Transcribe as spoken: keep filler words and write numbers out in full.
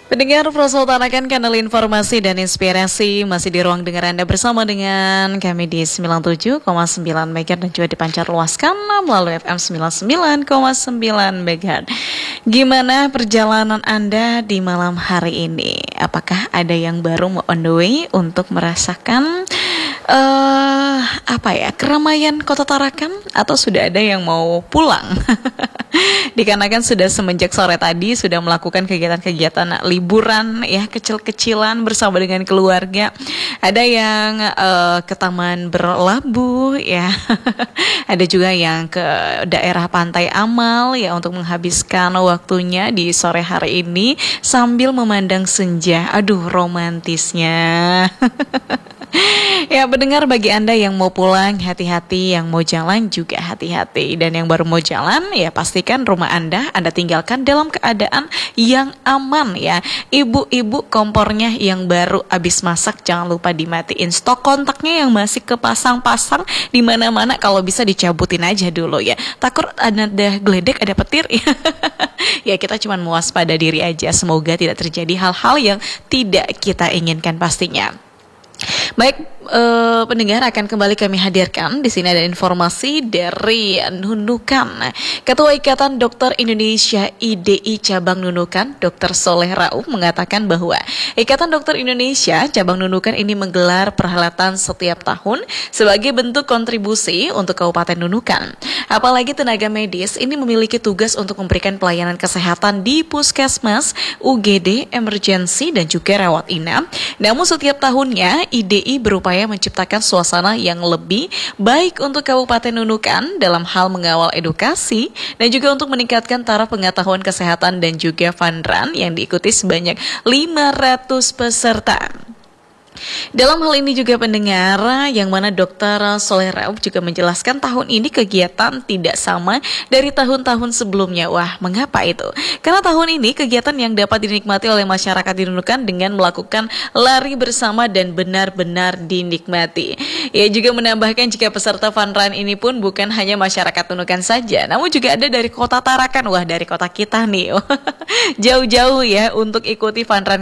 Pendengar Pro Utarakan kanal informasi dan inspirasi masih di ruang dengar Anda bersama dengan kami di sembilan puluh tujuh koma sembilan MHz dan juga dipancar luaskan melalui F M sembilan puluh sembilan koma sembilan MHz. Gimana perjalanan Anda di malam hari ini? Apakah ada yang baru on the way untuk merasakan uh, apa ya keramaian Kota Tarakan atau sudah ada yang mau pulang? Dikarenakan sudah semenjak sore tadi sudah melakukan kegiatan-kegiatan liburan ya kecil-kecilan bersama dengan keluarga. Ada yang uh, ke taman berlabuh ya. Ada juga yang ke daerah Pantai Amal ya untuk menghabiskan waktunya di sore hari ini sambil memandang senja. Aduh, romantisnya. Ya, pendengar, bagi Anda yang mau pulang hati-hati, yang mau jalan juga hati-hati, dan yang baru mau jalan ya pastikan rumah Anda Anda tinggalkan dalam keadaan yang aman ya. Ibu-ibu, kompornya yang baru habis masak jangan lupa dimatiin. Stok kontaknya yang masih kepasang-pasang di mana-mana kalau bisa dicabutin aja dulu ya. Takut ada geledek, ada petir ya. Ya, kita cuma mewaspada diri aja. Semoga tidak terjadi hal-hal yang tidak kita inginkan pastinya. Baik, eh, pendengar, akan kembali kami hadirkan. Di sini ada informasi dari Nunukan. Ketua Ikatan Dokter Indonesia I D I Cabang Nunukan, Dokter Soleh Rauf, mengatakan bahwa Ikatan Dokter Indonesia Cabang Nunukan ini menggelar perhelatan setiap tahun sebagai bentuk kontribusi untuk Kabupaten Nunukan. Apalagi tenaga medis ini memiliki tugas untuk memberikan pelayanan kesehatan di puskesmas, U G D, emergensi, dan juga rawat inap. Namun setiap tahunnya I D I berupaya menciptakan suasana yang lebih baik untuk Kabupaten Nunukan dalam hal mengawal edukasi dan juga untuk meningkatkan taraf pengetahuan kesehatan dan juga fun run yang diikuti sebanyak lima ratus peserta. Dalam hal ini juga pendengar, yang mana Dokter Soleh Rauf juga menjelaskan tahun ini kegiatan tidak sama dari tahun-tahun sebelumnya. Wah, mengapa itu? Karena tahun ini kegiatan yang dapat dinikmati oleh masyarakat di Nunukan dengan melakukan lari bersama dan benar-benar dinikmati. Ia juga menambahkan jika peserta fun run ini pun bukan hanya masyarakat Nunukan saja, namun juga ada dari Kota Tarakan. Wah, dari kota kita nih. Jauh-jauh ya untuk ikuti fun run